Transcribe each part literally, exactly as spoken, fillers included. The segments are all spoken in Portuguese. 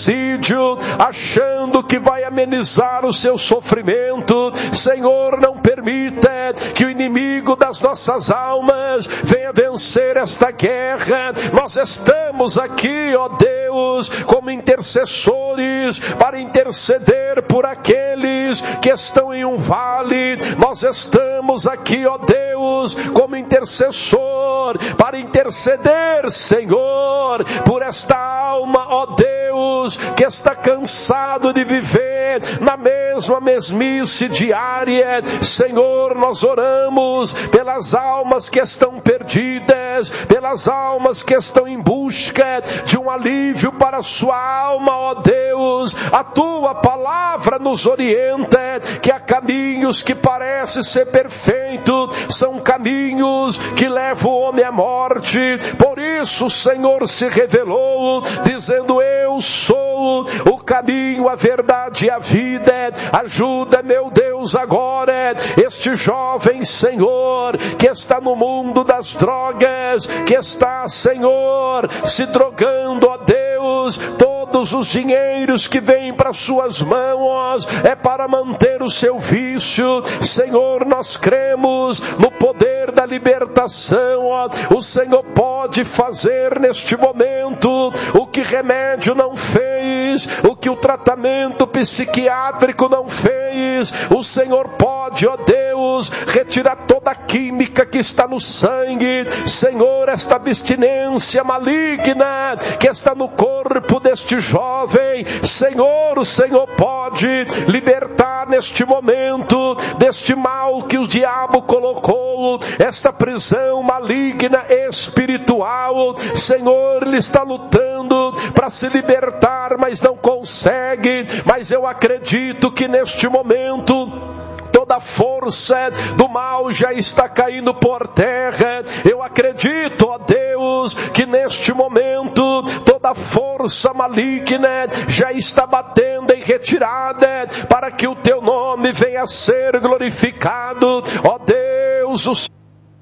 suicídio, achando que vai amenizar o seu sofrimento. Senhor, não permita que o inimigo das nossas almas venha vencer esta guerra. Nós estamos aqui, ó Deus, como intercessores, para interceder por aqueles que estão em um vale. Nós estamos aqui, ó Deus, como intercessor, para interceder, Senhor, por esta alma, ó Deus, que está cansado de viver na mesma mesmice diária. Senhor, nós oramos pelas almas que estão perdidas, pelas almas que estão em busca de um alívio para a sua alma, ó Deus. A tua palavra nos orienta que há caminhos que parecem ser perfeitos, são caminhos que levam o homem à morte. Por isso o Senhor se revelou, dizendo: eu sou o caminho, a verdade e a vida. Ajuda, meu Deus, agora este jovem, Senhor, que está no mundo das drogas, que está, Senhor, se drogando, ó Deus. Todos os dinheiros que vêm para suas mãos é para manter o seu vício. Senhor, nós cremos no poder da libertação, ó. O Senhor pode fazer neste momento o que remédio não fez, o que o tratamento psiquiátrico não fez. O Senhor pode, ó Deus, retirar toda a química que está no sangue. Senhor, esta abstinência maligna que está no corpo deste jovem, Senhor, o Senhor pode libertar neste momento deste mal que o diabo colocou, esta prisão maligna espiritual. Senhor, ele está lutando para se libertar, mas não consegue. Mas eu acredito que neste momento toda a força do mal já está caindo por terra. Eu acredito, ó Deus, que neste momento toda a força maligna já está batendo em retirada, para que o teu nome venha a ser glorificado. Ó Deus, o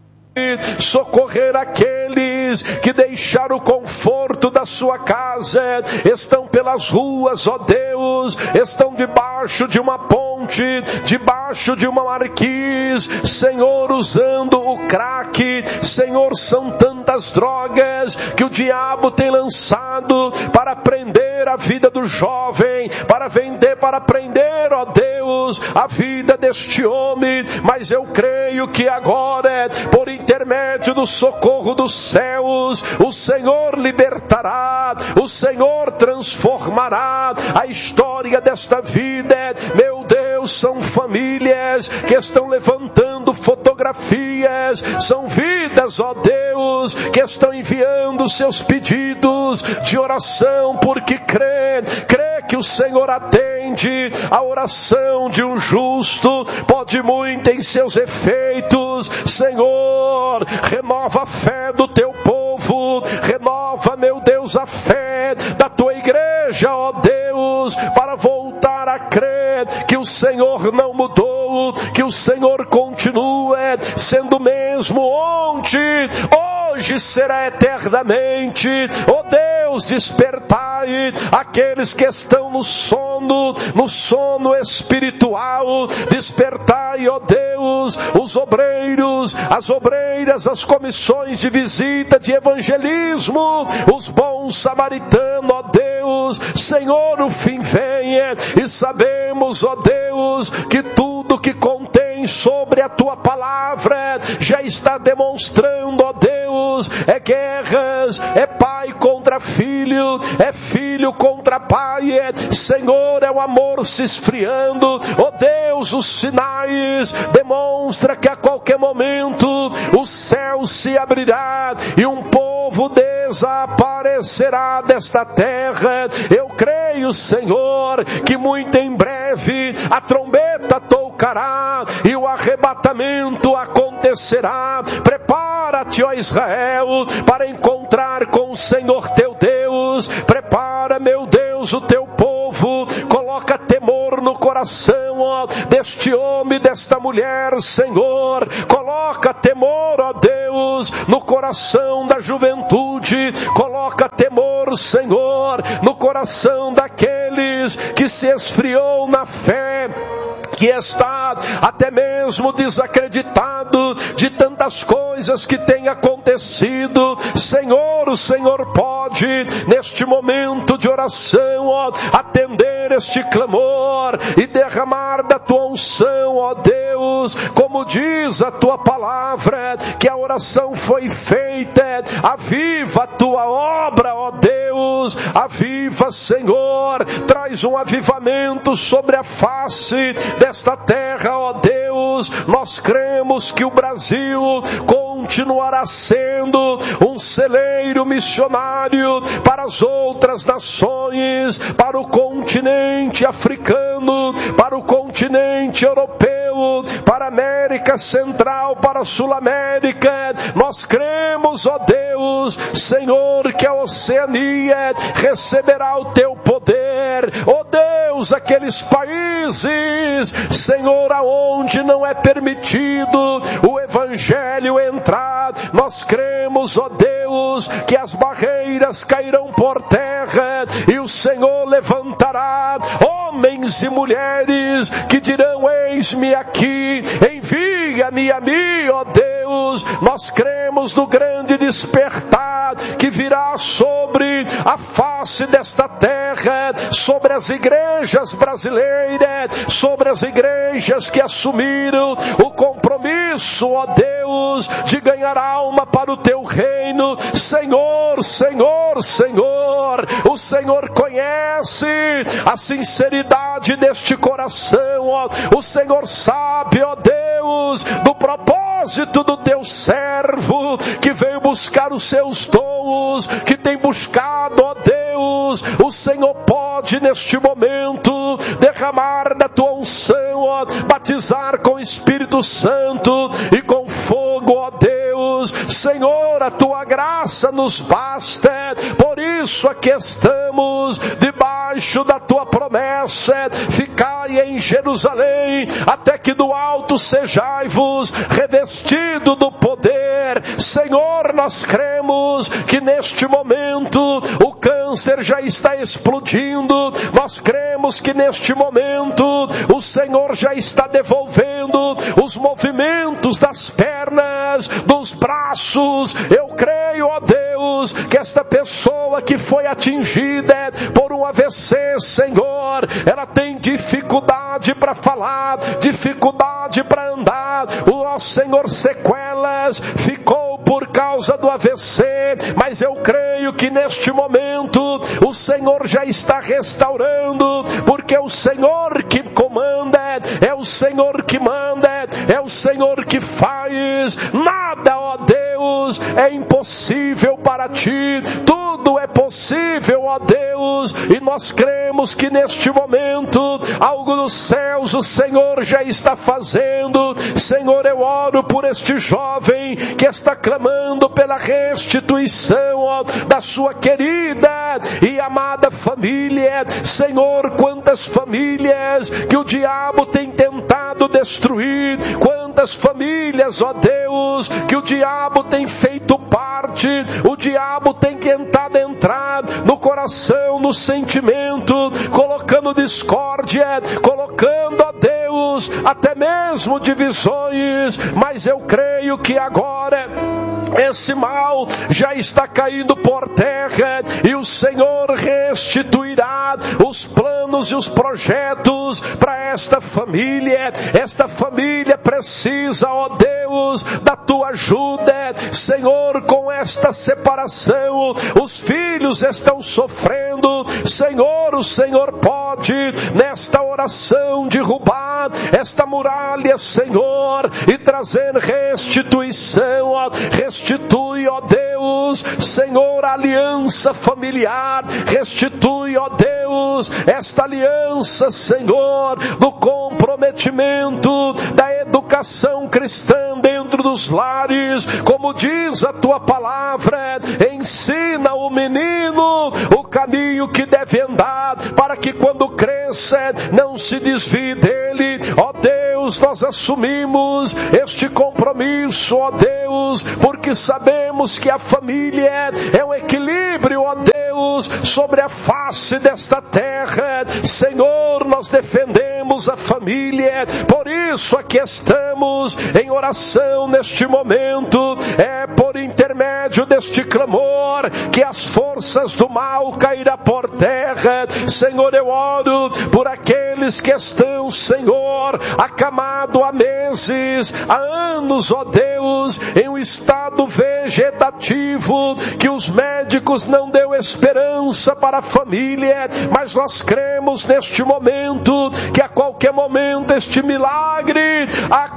socorrer aqueles que deixaram o conforto da sua casa, estão pelas ruas, ó Deus, estão debaixo de uma ponte, debaixo de uma marquise, Senhor, usando o crack. Senhor, são tantas drogas que o diabo tem lançado para prender a vida do jovem, para vender, para prender, ó Deus, a vida deste homem. Mas eu creio que agora, por intermédio do socorro dos céus, o Senhor libertará, o Senhor transformará a história desta vida. Meu Deus, são famílias que estão levantando fotografias, são vidas, ó Deus, que estão enviando seus pedidos de oração, porque crê, crê que o Senhor atende a oração de um justo, pode muito em seus efeitos. Senhor, renova a fé do teu povo, renova, meu Deus, a fé da tua igreja, ó Deus, para voltar a crer que o Senhor não mudou, que o Senhor continua sendo o mesmo ontem, hoje será eternamente. Ó Deus, despertai aqueles que estão no sono, no sono espiritual. Despertai, ó Deus, os obreiros, as obreiras, as comissões de visita, de evangelismo, os bons samaritanos, ó Deus. Senhor, o fim venha, e sabemos, ó Deus, que tudo que contém sobre a tua palavra já está demonstrando, ó Deus, é guerras, é pai contra filho, é filho contra pai, é, Senhor, é o amor se esfriando. Ó Deus, os sinais demonstra que a qualquer momento o céu se abrirá e um povo desaparecerá desta terra. Eu creio, Senhor, que muito em breve a trombeta tocará e o arrebatamento acontecerá. Prepara-te, ó Israel, para encontrar com o Senhor teu Deus. Prepara, meu Deus, o teu povo. Coloca coloca temor no coração, ó, deste homem, desta mulher, Senhor. Coloca temor, ó Deus, no coração da juventude. Coloca temor, Senhor, no coração daqueles que se esfriou na fé, que está até mesmo desacreditado de tantas coisas que têm acontecido. Senhor, o Senhor pode, neste momento de oração, ó, atender este clamor e derramar da tua unção, ó Deus, como diz a tua palavra, que a oração foi feita. Aviva a tua obra, ó Deus, aviva, Senhor, traz um avivamento sobre a face desta terra, ó Deus. Nós cremos que o Brasil continuará sendo um celeiro missionário para as outras nações, para o continente africano, para o continente europeu, para a América Central, para a Sul-América. Nós cremos, ó Deus, Senhor, que a Oceania receberá o teu poder. Ó Deus, aqueles países, Senhor, aonde não é permitido o Evangelho entrar, nós cremos, ó Deus, que as barreiras cairão por terra e o Senhor levantará homens e mulheres que dirão: eis-me aqui, envia-me a mim, ó Deus. Nós cremos no grande despertar que virá sobre a face desta terra, sobre as igrejas brasileiras, sobre as igrejas que assumiram o compromisso, ó Deus, de ganhar alma para o teu reino. Senhor, Senhor, Senhor, o Senhor conhece a sinceridade deste coração, ó. O Senhor sabe, ó Deus, do propósito do teu servo que veio buscar os seus dons, que tem buscado, ó Deus. O Senhor pode neste momento derramar da tua unção, ó, batizar com o Espírito Santo e com fogo, ó Deus. Senhor, a tua graça nos basta, por isso aqui estamos debaixo da tua promessa: ficai em Jerusalém até que do alto sejai-vos revestido do poder. Senhor, nós cremos que neste momento o câncer já está explodindo. Nós cremos que neste momento o Senhor já está devolvendo os movimentos das pernas, dos braços. Eu creio, ó Deus, que esta pessoa que foi atingida por um A V C, Senhor, ela tem dificuldade para falar, dificuldade para andar. Ó Senhor, sequelas ficou por causa do A V C, mas eu creio que neste momento o Senhor já está restaurando, porque é o Senhor que comanda, é o Senhor que manda, é o Senhor que faz. Nada, ó Deus, é impossível para ti, tudo é possível, ó Deus, e nós cremos que neste momento algo dos céus o Senhor já está fazendo. Senhor, eu oro por este jovem que está clamando pela restituição, ó, da sua querida e amada família. Senhor, quantas famílias que o diabo tem tentado destruir, quantas famílias, ó Deus, que o diabo tem feito parte, o diabo tem tentado entrar no coração, no sentimento, colocando discórdia, colocando, ó Deus, até mesmo divisões, mas eu creio que agora esse mal já está caindo por terra e o Senhor restituirá os planos e os projetos para esta família. Esta família precisa, ó Deus, da tua ajuda. Senhor, com esta separação, os filhos estão sofrendo. Senhor, o Senhor pode, nesta oração, derrubar esta muralha, Senhor, e trazer restituição, ó, restitui, ó Deus, Senhor, a aliança familiar, restitui, ó Deus, Deus, esta aliança, Senhor, do comprometimento, da educação cristã dentro dos lares, como diz a tua palavra, ensina o menino o caminho que deve andar, para que quando cresça não se desvie dele. Ó Deus, nós assumimos este compromisso, ó Deus, porque sabemos que a família é um equilíbrio, ó Deus, sobre a face desta terra. Senhor, nós defendemos a família, por isso aqui estamos em oração neste momento. É por intermédio deste clamor que as forças do mal cairão por terra. Senhor, eu oro por aqueles que estão, Senhor, acamado há meses, há anos, ó Deus, em um estado vegetativo, que os médicos não deu esperança para a família, mas nós cremos neste momento que a qualquer momento este milagre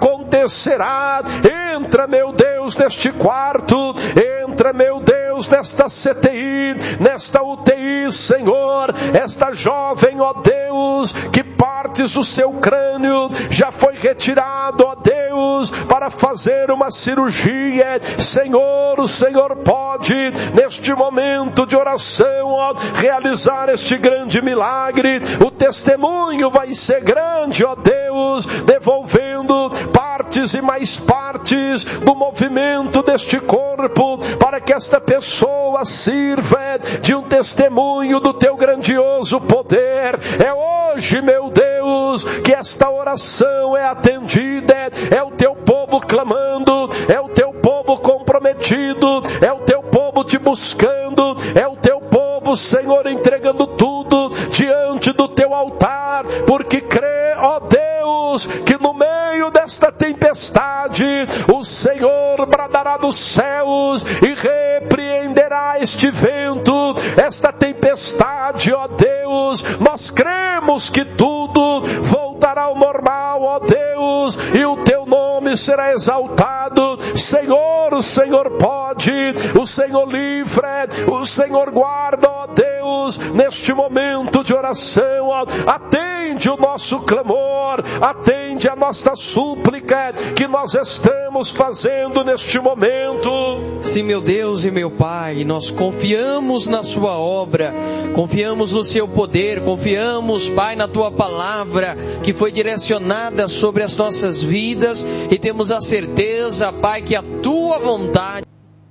acontecerá. Entra, meu Deus, neste quarto, entra, meu Deus, nesta C T I, nesta U T I, Senhor, esta jovem, ó Deus, que partes do seu crânio já foi retirado, ó Deus, para fazer uma cirurgia. Senhor, o Senhor pode, neste momento de oração, ó, realizar este grande milagre. O testemunho vai ser grande, ó Deus, devolvendo partes e mais partes do movimento deste corpo, para que esta pessoa sirva de um testemunho do teu grandioso poder. É hoje, meu Deus, que esta oração é atendida. É o teu povo clamando, é o teu povo comprometido, é o teu povo te buscando, é o teu povo, Senhor, entregando tudo diante do teu altar, porque crê, ó Deus, que no meio desta tempestade o Senhor bradará dos céus e repreenderá este vento, esta tempestade, ó Deus. Nós cremos que tudo voltará ao normal, ó Deus, e o teu nome será exaltado. Senhor, o Senhor pode, o Senhor livra, o Senhor guarda, ó Deus, neste momento de oração, ó, atende o nosso clamor, atende a nossa súplica que nós estamos fazendo neste momento. Sim, meu Deus e meu Pai, nós confiamos na sua obra, confiamos no seu poder, confiamos, Pai, na tua palavra que foi direcionada sobre as nossas vidas, e temos a certeza, Pai, que a tua vontade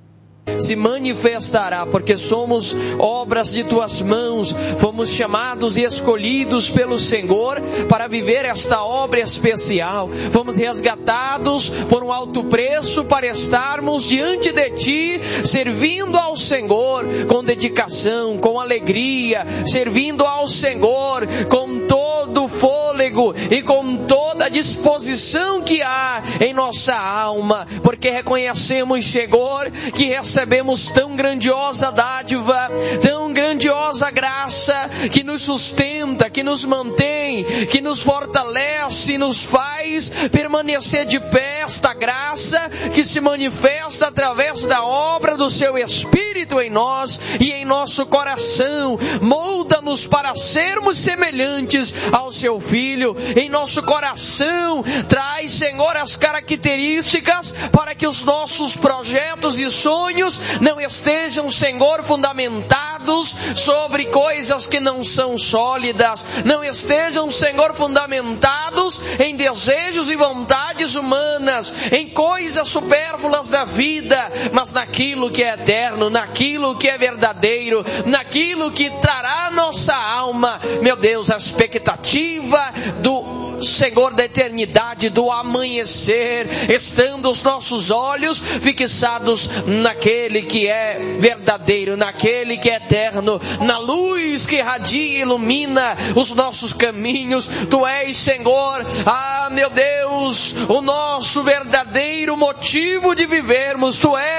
se manifestará, porque somos obras de tuas mãos, fomos chamados e escolhidos pelo Senhor para viver esta obra especial, fomos resgatados por um alto preço para estarmos diante de ti, servindo ao Senhor com dedicação, com alegria, servindo ao Senhor com todo o fôlego e com toda a disposição que há em nossa alma, porque reconhecemos, Senhor, que recebemos tão grandiosa dádiva, tão grandiosa graça, que nos sustenta, que nos mantém, que nos fortalece, nos faz permanecer de pé. Esta graça que se manifesta através da obra do seu Espírito em nós e em nosso coração, molda-nos para sermos semelhantes ao seu Filho. Em nosso coração traz, Senhor, as características para que os nossos projetos e sonhos não estejam, Senhor, fundamentados sobre coisas que não são sólidas, não estejam, Senhor, fundamentados em desejos e vontades humanas, em coisas supérfluas da vida, mas naquilo que é eterno, naquilo que é verdadeiro, naquilo que trará à nossa alma, meu Deus, a expectativa do Senhor da eternidade, do amanhecer, estando os nossos olhos fixados naquele que é verdadeiro, naquele que é eterno, na luz que irradia e ilumina os nossos caminhos. Tu és, Senhor, ah, meu Deus, o nosso verdadeiro motivo de vivermos. Tu és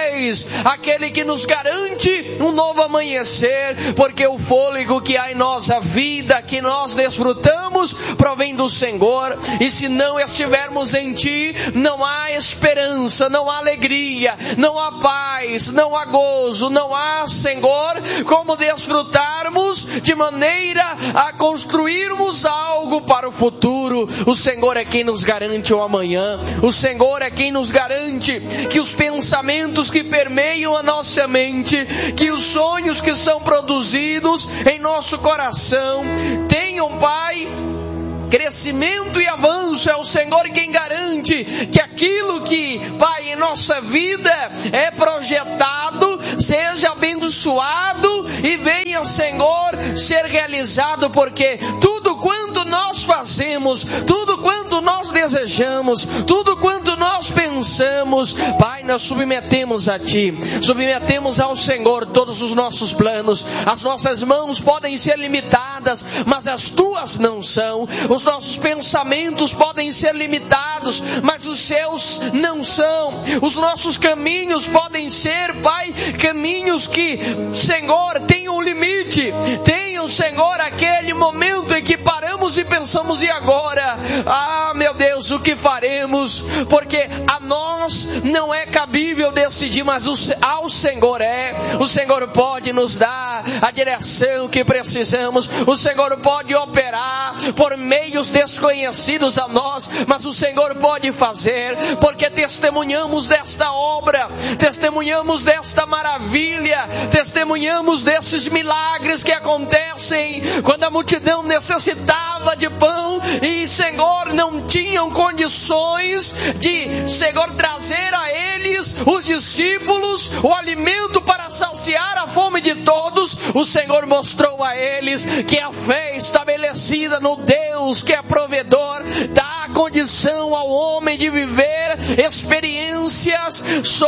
és aquele que nos garante um novo amanhecer, porque o fôlego que há em nós, a vida que nós desfrutamos, provém do Senhor. E se não estivermos em Ti, não há esperança, não há alegria, não há paz, não há gozo, não há, Senhor, como desfrutarmos de maneira a construirmos algo para o futuro. O Senhor é quem nos garante o amanhã. O Senhor é quem nos garante que os pensamentos que permeiam a nossa mente, que os sonhos que são produzidos em nosso coração tenham, Pai, crescimento e avanço. É o Senhor quem garante que aquilo que, Pai, em nossa vida é projetado, seja abençoado e venha, Senhor, ser realizado, porque tudo quanto nós fazemos, tudo quanto nós desejamos, tudo quanto nós pensamos, Pai, nós submetemos a Ti, submetemos ao Senhor todos os nossos planos. As nossas mãos podem ser limitadas, mas as Tuas não são. Os nossos pensamentos podem ser limitados, mas os Seus não são. Os nossos caminhos podem ser, Pai, caminhos que, Senhor, tenham um limite, tenham, Senhor, aquele momento em que paramos e pensamos: e agora? Ah, meu Deus, o que faremos? Porque a nós não é cabível decidir, mas ao Senhor é. O Senhor pode nos dar a direção que precisamos, o Senhor pode operar por meios desconhecidos a nós, mas o Senhor pode fazer, porque testemunhamos desta obra, testemunhamos desta maravilha, testemunhamos desses milagres que acontecem quando a multidão necessitava de pão e, Senhor, não tinham condições de, Senhor, trazer a eles, os discípulos, o alimento para saciar a fome de todos. O Senhor mostrou a eles que a fé estabelecida no Deus que é provedor dá condição ao homem de viver experiências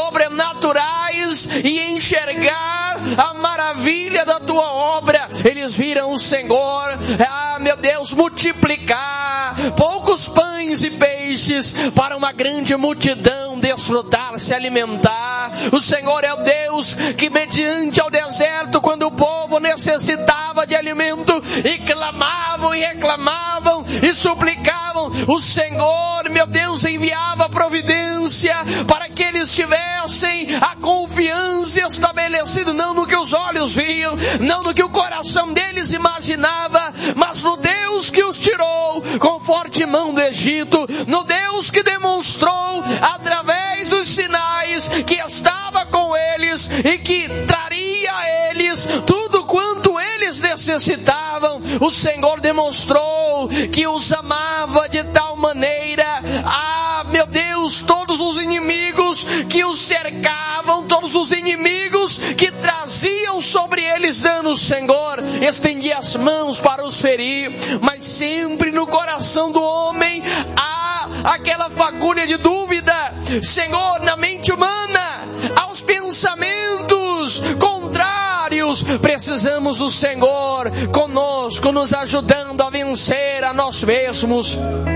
sobrenaturais e enxergar a maravilha da Tua obra. Eles viram o Senhor, ah, meu Deus, multiplicar poucos pães e peixes para uma grande multidão desfrutar, se alimentar. O Senhor é o Deus que, mediante ao deserto, quando o povo necessitava de alimento e clamavam e reclamavam e suplicavam, o Senhor, meu Deus, enviava providência para que eles tivessem a confiança estabelecida, não no que os olhos viam, não no que o coração deles imaginava, mas no Deus que os tirou com forte mão do Egito, no Deus que demonstrou através dos sinais que estava com eles e que traria a eles tudo quanto eles necessitavam. O Senhor demonstrou que os amava de tal maneira, ah, meu Deus, todos os inimigos que os cercavam, todos os inimigos que traziam sobre eles dano, o Senhor estendia as mãos para os ferir, mas sempre no coração do homem há aquela fagulha de dúvida, Senhor, na mente humana, aos pensamentos contrários. Precisamos do Senhor conosco, nos ajudando a vencer a nós mesmos.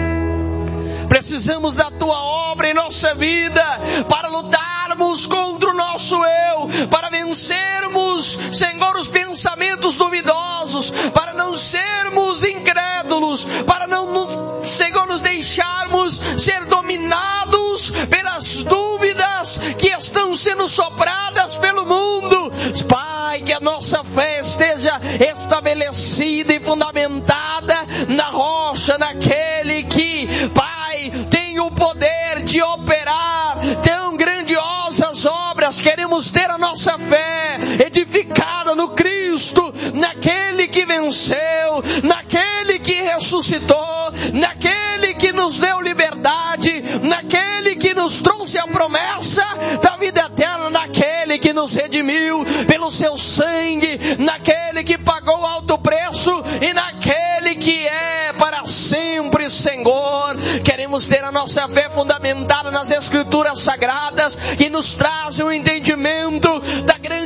Precisamos da Tua obra em nossa vida para lutarmos contra o nosso eu, para vencermos, Senhor, os pensamentos duvidosos, para não sermos incrédulos, para não, Senhor, nos deixarmos ser dominados pelas dúvidas que estão sendo sopradas pelo mundo. Pai, que a nossa fé esteja estabelecida e fundamentada na rocha, naquele que, Pai, tem o poder de operar tão grandiosas obras. Queremos ter a nossa fé edificada no Cristo, naquele que venceu, naquele que ressuscitou, naquele que nos deu liberdade, naquele que nos trouxe a promessa da vida eterna, naquele que nos redimiu pelo seu sangue, naquele que pagou alto preço e naquele que é para sempre Senhor. Queremos ter a nossa fé fundamentada nas Escrituras Sagradas, que nos trazem o entendimento da grande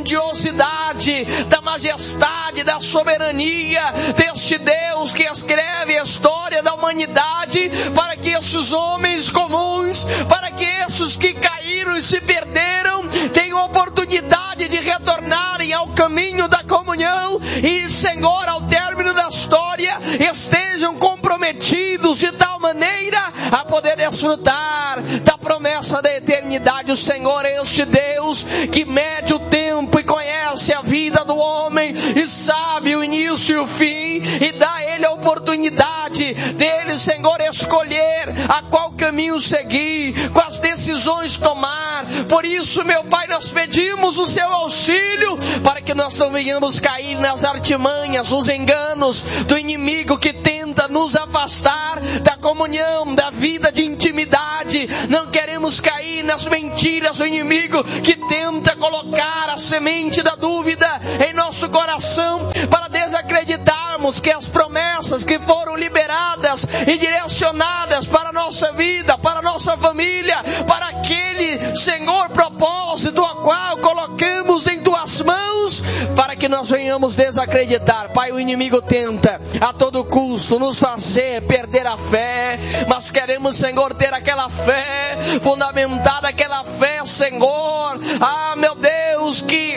grandiosidade, da majestade, da soberania deste Deus que escreve a história da humanidade, para que esses homens comuns, para que esses que caíram e se perderam, tenham oportunidade de retornarem ao caminho da comunhão e, Senhor, ao término da história, estejam comprometidos de tal maneira a poder desfrutar da promessa da eternidade. O Senhor é este Deus que mede o tempo e conhece a vida do homem e sabe o início e o fim, e dá a ele a oportunidade dele, Senhor, escolher a qual caminho seguir, quais decisões tomar. Por isso, meu Pai, nós pedimos o seu auxílio para que nós não venhamos cair nas artimanhas, nos enganos do inimigo que tenta nos afastar da comunhão, da vida de intimidade. Não queremos cair nas mentiras do inimigo que tenta colocar a semente da dúvida em nosso coração para desacreditarmos que as promessas que foram liberadas e direcionadas para a nossa vida, para a nossa família, para aquele, Senhor, propósito a qual colocamos em tuas mãos, para que nós venhamos desacreditar. Pai, o inimigo tenta a todo custo nos fazer perder a fé, mas queremos, Senhor, ter aquela fé fundamentada, aquela fé, Senhor, ah, meu Deus, que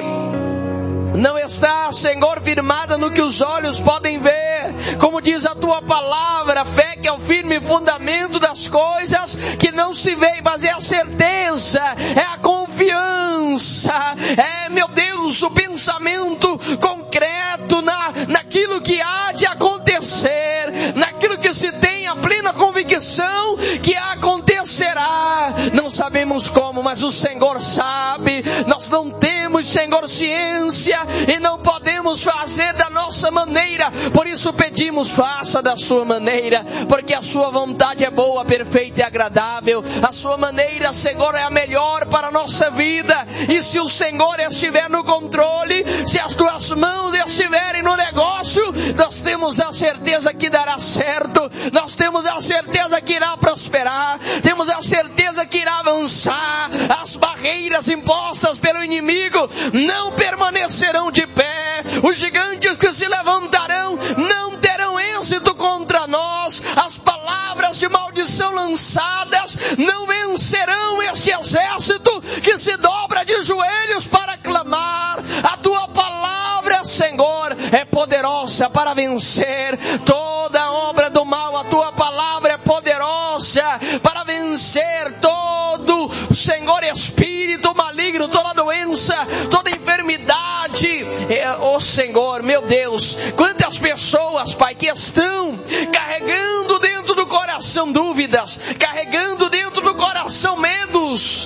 não está, Senhor, firmada no que os olhos podem ver, como diz a tua palavra, fé que é o firme fundamento das coisas que não se vê, mas é a certeza, é a confiança, é, meu Deus, o pensamento concreto na, naquilo que há de acontecer, naquilo que se tem a plena convicção que acontecerá. Não sabemos como, mas o Senhor sabe. Nós não temos, Senhor, ciência e não podemos fazer da nossa maneira. Por isso pedimos, faça da sua maneira, porque a sua vontade é boa, perfeita e agradável. A sua maneira, Senhor, é a melhor para a nossa vida. E se o Senhor estiver no controle, se as tuas mãos estiverem no negócio, nós temos a certeza que dará certo, nós temos a certeza que irá prosperar, temos a certeza que irá avançar. As barreiras impostas pelo inimigo não permanecerão de pé, os gigantes que se levantarão não terão êxito contra nós, as palavras de maldição lançadas não vencerão este exército que se dobra de joelhos para clamar. A tua palavra, Senhor, é poderosa para vencer toda obra do mal. A tua palavra é poderosa para vencer todo, Senhor, espírito maligno, toda doença, toda enfermidade. Ó, oh, Senhor, meu Deus, quantas pessoas, Pai, que estão carregando dentro do coração dúvidas, carregando dentro do coração medos,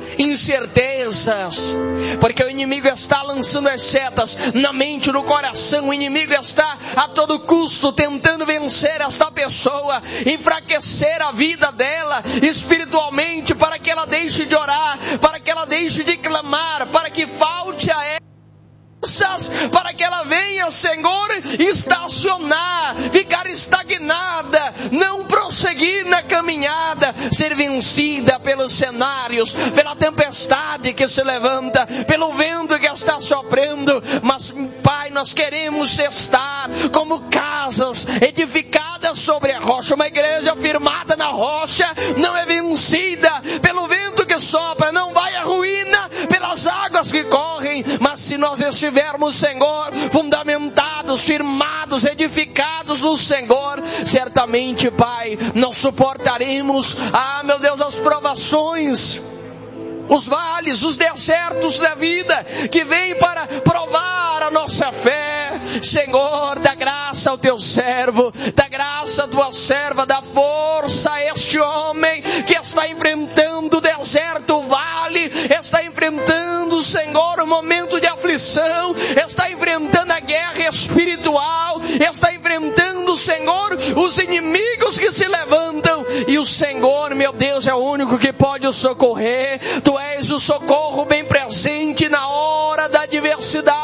incertezas, porque o inimigo está lançando as setas na mente, no coração. O inimigo está a todo custo tentando vencer esta pessoa, enfraquecer a vida dela espiritualmente, para que ela deixe de orar, para que ela deixe de clamar, para que falte a ela, para que ela venha, Senhor, estacionar, ficar estagnada, não prosseguir na caminhada, ser vencida pelos cenários, pela tempestade que se levanta, pelo vento que está soprando. Mas, Pai, nós queremos estar como casas edificadas sobre a rocha. Uma igreja firmada na rocha não é vencida pelo vento que sopra, não vai à ruína pelas águas que correm. Mas se nós estivermos estivermos, Senhor, fundamentados, firmados, edificados no Senhor, certamente, Pai, nós suportaremos, ah, meu Deus, as provações, os vales, os desertos da vida que vêm para provar a nossa fé. Senhor, dá graça ao teu servo, dá graça à tua serva, dá força a este homem que está enfrentando o deserto, o vale, está enfrentando, Senhor, um momento de aflição, está enfrentando a guerra espiritual, está enfrentando, Senhor, os inimigos que se levantam, e o Senhor, meu Deus, é o único que pode o socorrer. Tu és o socorro bem presente na hora da adversidade.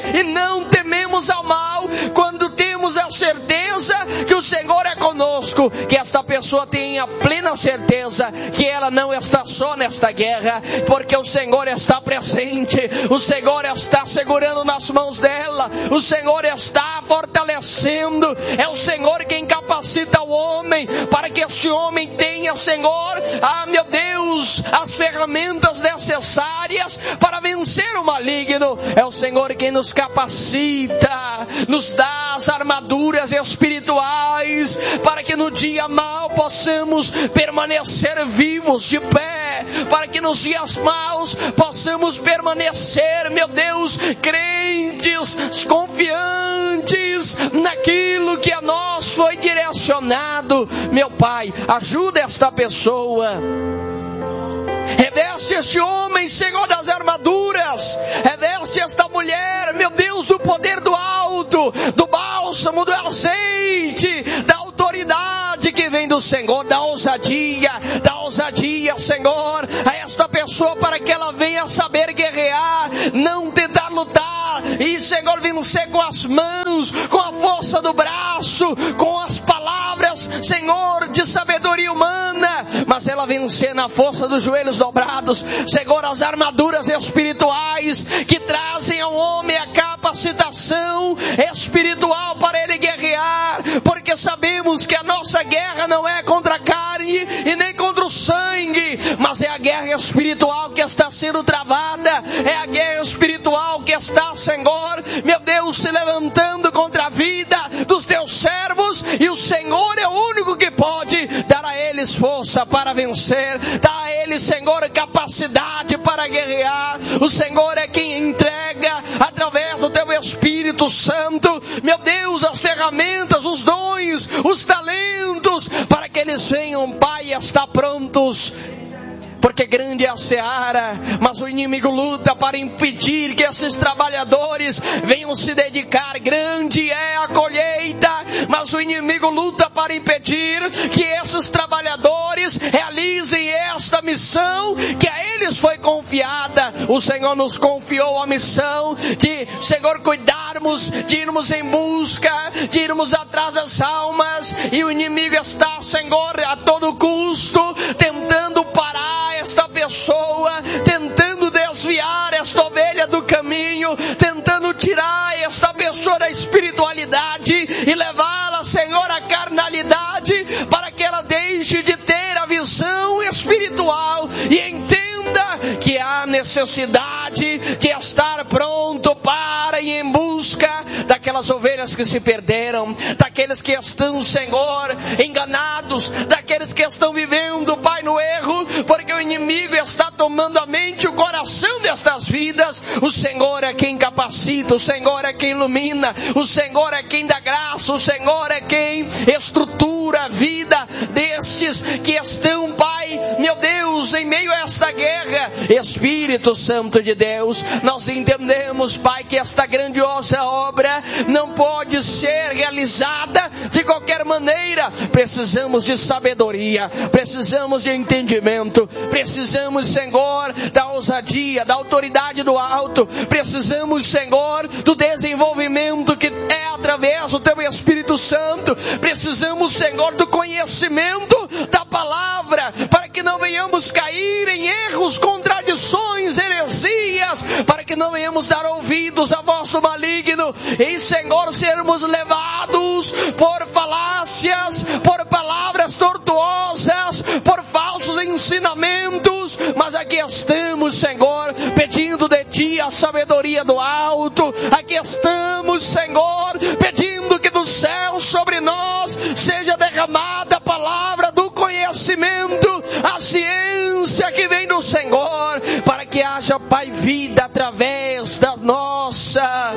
e não tememos ao mal, quando temos a certeza que o Senhor é conosco. Que esta pessoa tenha plena certeza que ela não está só nesta guerra, porque o Senhor está presente, o Senhor está segurando nas mãos dela, o Senhor está fortalecendo, é o Senhor quem capacita o homem, para que este homem tenha, Senhor, ah meu Deus, as ferramentas necessárias para vencer o maligno. É o Senhor quem nos capacita, nos dá as armaduras espirituais, para que no dia mau possamos permanecer vivos de pé, para que nos dias maus possamos permanecer, meu Deus, crentes, confiantes naquilo que a nós foi direcionado. Meu Pai, ajuda esta pessoa. Reveste este homem, Senhor, das armaduras. Reveste esta mulher, meu Deus, do poder do alto, do bálsamo, do azeite, da autoridade que vem do Senhor, da ousadia, da ousadia, Senhor, a esta pessoa, para que ela venha saber guerrear, não tentar lutar, e, Senhor, vencer com as mãos, com a força do braço, com as palavras, Senhor, de sabedoria humana, mas ela vencer na força dos joelhos dobrados, Senhor, as armaduras espirituais que trazem ao homem a capacitação espiritual para ele guerrear, porque sabemos que a nossa guerra não é contra a carne e nem contra o sangue, mas é a guerra espiritual que está sendo travada, é a guerra espiritual que está, Senhor, meu Deus, se levantando contra a vida dos teus servos, e o Senhor é o único que pode dar a eles força para vencer, dar a eles, Senhor, capacidade para guerrear. O Senhor é quem entrega, através do teu Espírito Santo, meu Deus, as ferramentas, os dons, os talentos, para que eles venham, Pai, estar prontos. Porque grande é a seara, mas o inimigo luta para impedir que esses trabalhadores venham se dedicar. Grande é a colheita, mas o inimigo luta para impedir que esses trabalhadores realizem esta missão que a eles foi confiada. O Senhor nos confiou a missão de, Senhor, cuidarmos, de irmos em busca, de irmos atrás das almas, e o inimigo está, Senhor, a todo custo tentando parar esta pessoa, tentando desviar esta ovelha do caminho, tentando tirar esta pessoa da espiritualidade e levá-la, Senhor, à carnalidade, para que ela deixe de ter a visão espiritual e entenda que há necessidade de estar pronto para ir em busca daquelas ovelhas que se perderam, daqueles que estão, Senhor, enganados, daqueles que estão vivendo, Pai, no erro, porque o inimigo está tomando a mente e o coração destas vidas. O Senhor é quem capacita, o Senhor é quem ilumina, o Senhor é quem dá graça, o Senhor é quem estrutura a vida destes que estão, Pai, meu Deus, em meio a esta guerra. Espírito Santo de Deus, nós entendemos, Pai, que esta grandiosa obra não pode ser realizada de qualquer maneira. Precisamos de sabedoria, precisamos de entendimento, precisamos, Senhor, da ousadia, da autoridade do alto, precisamos, Senhor, do desenvolvimento que é através do teu Espírito Santo, precisamos, Senhor, do conhecimento da palavra, para que não venhamos cair em erros, contradições, heresias, para que não venhamos dar ouvidos à voz do maligno, e, Senhor, sermos levados por falácias, por palavras tortuosas, por falsos ensinamentos. Mas aqui estamos, Senhor, pedindo de Ti a sabedoria do alto. Aqui estamos, Senhor, pedindo que do céu sobre nós seja derramada a palavra do conhecimento, a ciência que vem do Senhor, para que haja, Pai, vida através da nossa,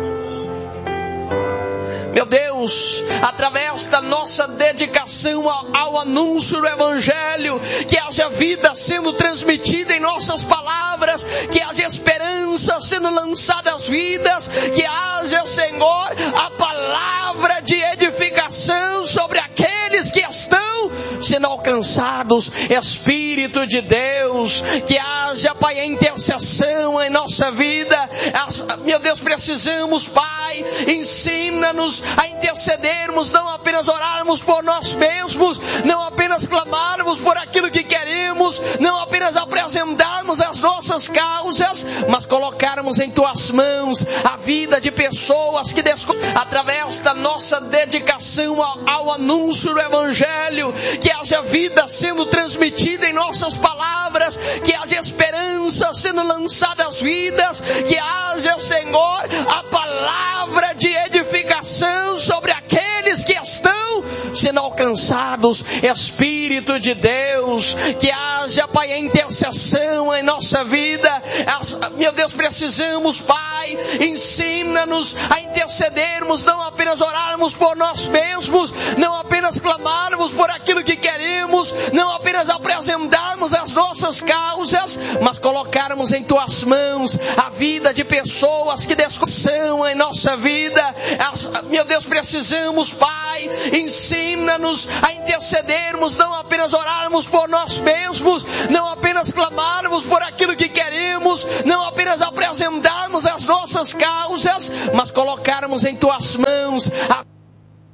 meu Deus, através da nossa dedicação ao, ao anúncio do Evangelho, que haja vida sendo transmitida em nossas palavras, que haja esperança sendo lançada às vidas, que haja, Senhor, a palavra de edificação sobre aqueles que estão sendo alcançados alcançados. Espírito de Deus, que haja, Pai, a intercessão em nossa vida. Meu Deus, precisamos, Pai, ensina-nos a intercedermos, não apenas orarmos por nós mesmos, não apenas clamarmos por aquilo que queremos, não apenas apresentarmos as nossas causas, mas colocarmos em Tuas mãos a vida de pessoas que descobrem, através da nossa dedicação ao, ao anúncio do Evangelho, que haja vida sendo transmitida em nossas palavras, que haja esperança sendo lançada às vidas, que haja, Senhor, a palavra de edificação sobre aqueles que estão sendo alcançados. Espírito de Deus, que haja, Pai, a intercessão em nossa vida. Meu Deus, precisamos, Pai, ensina-nos a intercedermos, não apenas orarmos por nós mesmos, não apenas clamarmos por aquilo que queremos, não apenas apresentarmos as nossas causas, mas colocarmos em Tuas mãos a vida de pessoas que descoção em nossa vida. Meu Deus, precisamos, Pai, ensina-nos a intercedermos, não apenas orarmos por nós mesmos, não apenas clamarmos por aquilo que queremos, não apenas apresentarmos as nossas causas, mas colocarmos em Tuas mãos a